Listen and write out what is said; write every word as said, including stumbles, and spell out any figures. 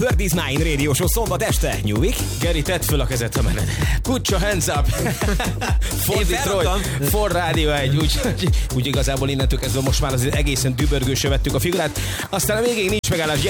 Birdies Nine Radio Show szombat este. Nyúvik? Geri, tedd föl a kezed, ha mened. Put your hands up. For Detroit, for Radio egy. Úgy, úgy igazából innentől kezdve most már az egészen dübörgősre vettük a figurát. Aztán a végéig nincs megállás.